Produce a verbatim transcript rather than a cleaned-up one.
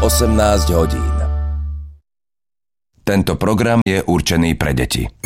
osemnásť hodín. Tento program je určený pre deti.